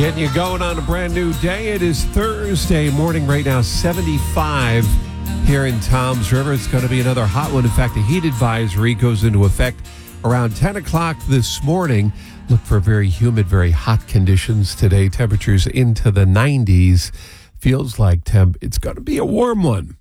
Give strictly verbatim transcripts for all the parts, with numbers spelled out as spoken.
Getting you going on a brand new day. It is Thursday morning right now, seventy-five here in Toms River. It's going to be another hot one. In fact, a heat advisory goes into effect around ten o'clock this morning. Look for very humid, very hot conditions today. Temperatures into the nineties. Feels like temp. It's going to be a warm one.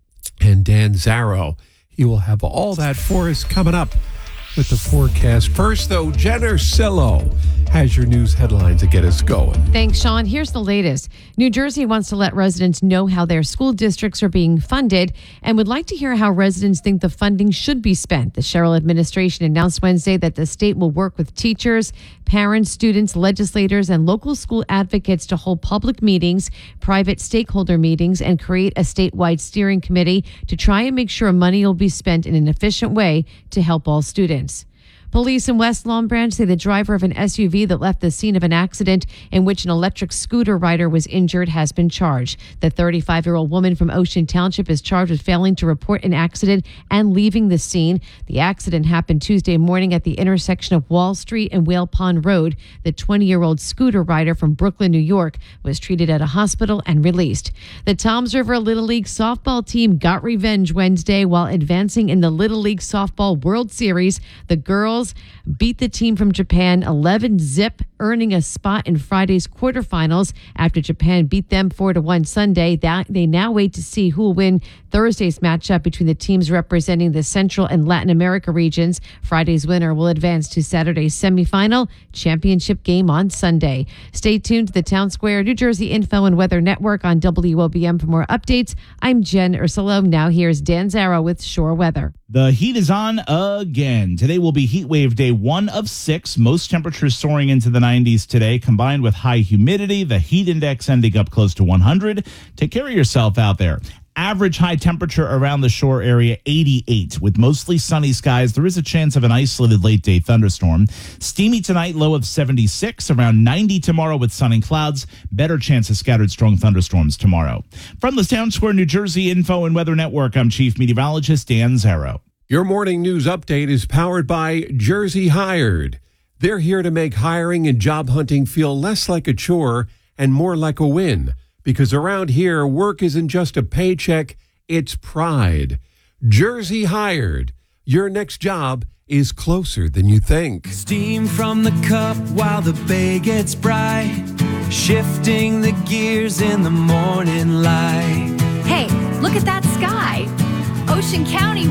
And Dan Zarrow, he will have all that for us coming up with the forecast. First, though, Jen Ursillo has your news headlines to get us going. Thanks, Sean. Here's the latest. New Jersey wants to let residents know how their school districts are being funded and would like to hear how residents think the funding should be spent. The Sherrill administration announced Wednesday that the state will work with teachers, parents, students, legislators, and local school advocates to hold public meetings, private stakeholder meetings, and create a statewide steering committee to try and make sure money will be spent in an efficient way to help all students. Police in West Long Branch say the driver of an S U V that left the scene of an accident in which an electric scooter rider was injured has been charged. The thirty-five-year-old woman from Ocean Township is charged with failing to report an accident and leaving the scene. The accident happened Tuesday morning at the intersection of Wall Street and Whale Pond Road. The twenty-year-old scooter rider from Brooklyn, New York, was treated at a hospital and released. The Toms River Little League softball team got revenge Wednesday while advancing in the Little League Softball World Series. The girls beat the team from Japan eleven zip, earning a spot in Friday's quarterfinals after Japan beat them four to one Sunday. That they now wait to see who will win Thursday's matchup between the teams representing the Central and Latin America regions. Friday's winner will advance to Saturday's semifinal championship game on Sunday. Stay tuned to the Town Square New Jersey Info and Weather Network on W O B M for more updates. I'm Jen Ursillo. Now here's Dan Zarrow with Shore Weather. The heat is on again. Today will be heat wave day one of six. Most temperatures soaring into the nineties today, combined with high humidity, the heat index ending up close to one hundred. Take care of yourself out there. Average high temperature around the shore area, eighty-eight. With mostly sunny skies, there is a chance of an isolated late-day thunderstorm. Steamy tonight, low of seventy-six. Around ninety tomorrow with sun and clouds. Better chance of scattered strong thunderstorms tomorrow. From the Town Square, New Jersey Info and Weather Network, I'm Chief Meteorologist Dan Zarrow. Your morning news update is powered by Jersey Hired. They're here to make hiring and job hunting feel less like a chore and more like a win. Because around here, work isn't just a paycheck, it's pride. Jersey Hired. Your next job is closer than you think. Steam from the cup while the bay gets bright. Shifting the gears in the morning light. Hey, look at that sky. Ocean County